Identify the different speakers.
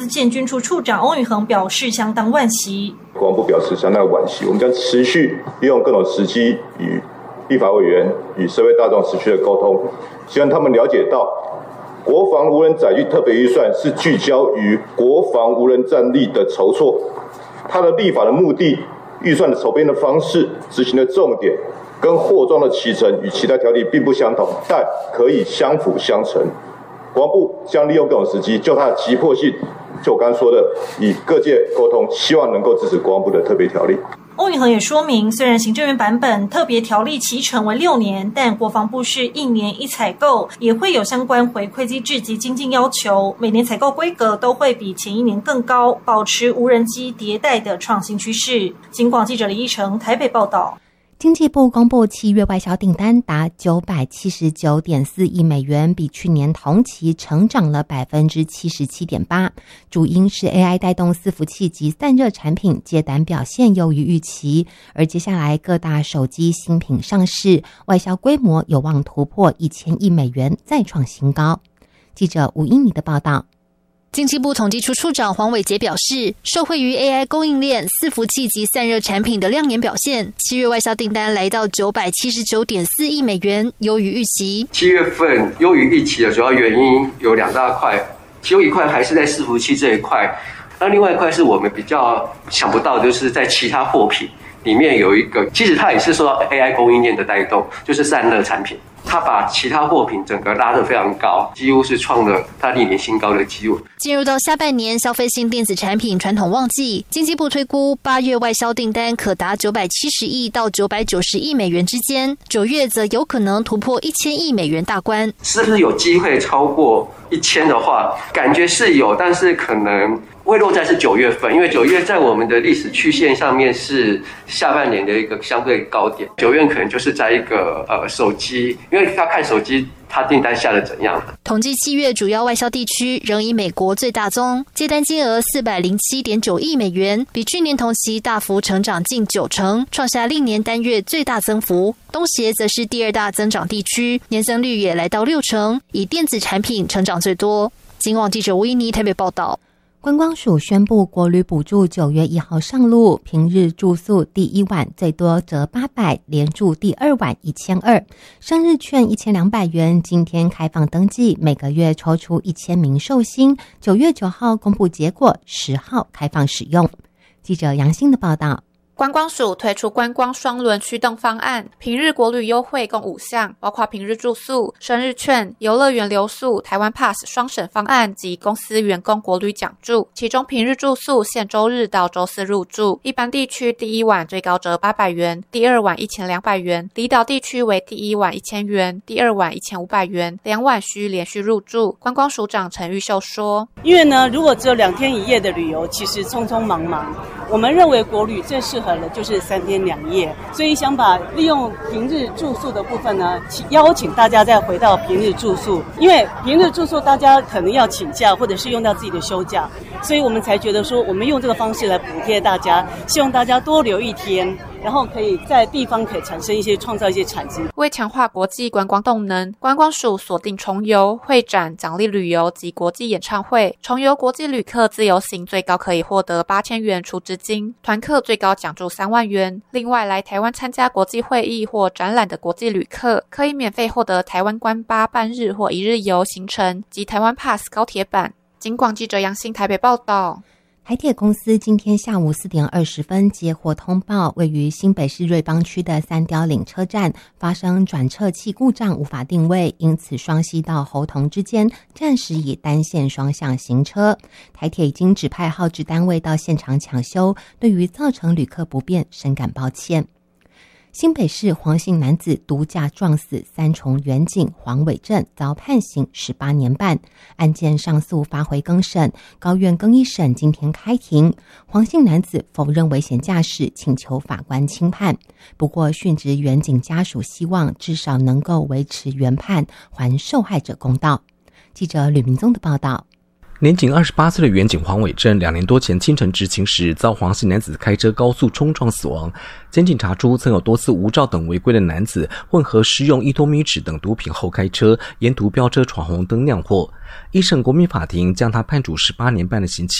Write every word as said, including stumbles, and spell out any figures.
Speaker 1: 建军处处长翁宇恒表示相当惋惜。
Speaker 2: 国防部表示相当惋惜，我们将持续利用各种时机与立法委员与社会大众持续的沟通，希望他们了解到国防无人载具特别预算是聚焦于国防无人战力的筹措，它的立法的目的、预算的筹编的方式、执行的重点跟货装的期程与其他条例并不相同，但可以相辅相成。国防部将利用各种时机，就它的急迫性，就我刚刚说的，以各界沟通，希望能够支持国防部的特别条例。
Speaker 1: 翁宇恒也说明，虽然行政院版本特别条例期程为六年，但国防部是一年一采购，也会有相关回馈机制及精进要求，每年采购规格都会比前一年更高，保持无人机迭代的创新趋势。警广记者李依成台北报道。
Speaker 3: 经济部公布七月外销订单达九百七十九点四亿美元，比去年同期成长了百分之七十七点八。主因是 A I 带动伺服器及散热产品接单表现优于预期，而接下来各大手机新品上市，外销规模有望突破一千亿美元，再创新高。记者吴英妮的报道。
Speaker 4: 经济部统计处处长黄伟杰表示，受惠于 A I 供应链、伺服器及散热产品的亮眼表现，七月外销订单来到九百七十九点四亿美元，优于预期。
Speaker 5: 七月份优于预期的主要原因有两大块，其中一块还是在伺服器这一块，那另外一块是我们比较想不到，就是在其他货品里面有一个，其实它也是受到 A I 供应链的带动，就是散热产品。它把其他货品整个拉得非常高，几乎是创了它历年新高的记录。
Speaker 4: 进入到下半年，消费性电子产品传统旺季，经济部推估八月外销订单可达九百七十亿到九百九十亿美元之间，九月则有可能突破一千亿美元大关。
Speaker 5: 是不是有机会超过一千的话，感觉是有，但是可能会落在是九月份，因为九月在我们的历史曲线上面是下半年的一个相对高点，九月可能就是在一个呃手机，因为要看手机它订单下的怎样。
Speaker 4: 统计七月主要外销地区仍以美国最大宗，接单金额四百零七点九亿美元，比去年同期大幅成长近九成，创下历年单月最大增幅。东协则是第二大增长地区，年增率也来到六成，以电子产品成长最多。警广记者吴依妮台北报道。
Speaker 3: 观光署宣布国旅补助九月一号上路，平日住宿第一晚最多折八百，连住第二晚一千二，生日券一千两百元。今天开放登记，每个月抽出一千名寿星。九月九号公布结果，十号开放使用。记者杨欣的报道。
Speaker 6: 观光署推出观光双轮驱动方案，平日国旅优惠共五项，包括平日住宿、生日券、游乐园留宿、台湾 Pass 双省方案及公司员工国旅奖助。其中平日住宿限周日到周四入住，一般地区第一晚最高折八百元，第二晚一千两百元，离岛地区为第一晚一千元，第二晚一千五百元，两晚需连续入住。观光署长陈玉秀说，
Speaker 7: 因为呢，如果只有两天一夜的旅游，其实匆匆忙忙，我们认为国旅最适合的就是三天两夜，所以想把利用平日住宿的部分呢，邀请大家再回到平日住宿，因为平日住宿大家可能要请假或者是用到自己的休假，所以我们才觉得说我们用这个方式来补贴大家，希望大家多留一天，然后可以在地方可以产生一些创造一些产值。
Speaker 6: 为强化国际观光动能，观光署锁定重游、会展、奖励旅游及国际演唱会。重游国际旅客自由行最高可以获得八千元储值金，团客最高奖助三万元。另外来台湾参加国际会议或展览的国际旅客，可以免费获得台湾观巴半日或一日游行程及台湾 Pass 高铁版。警广记者杨欣台北报道。
Speaker 3: 台铁公司今天下午四点二十分接获通报，位于新北市瑞邦区的三貂岭车站发生转撤器故障，无法定位，因此双溪到猴硐之间暂时以单线双向行车。台铁已经指派号志单位到现场抢修，对于造成旅客不便深感抱歉。新北市黄姓男子毒驾撞死三重远警黄伟正，遭判刑十八年半，案件上诉发回更审，高院更一审今天开庭。黄姓男子否认危险驾驶，请求法官轻判。不过殉职远警家属希望至少能够维持原判，还受害者公道。记者吕明宗的报道。
Speaker 8: 年仅二十八岁的远警黄伟正，两年多前清晨执勤时，遭黄姓男子开车高速冲撞死亡。检警查出，曾有多次无照等违规的男子，混合施用伊托米酯等毒品后开车，沿途飙车闯红灯酿祸。一审国民法庭将他判处十八年半的刑期。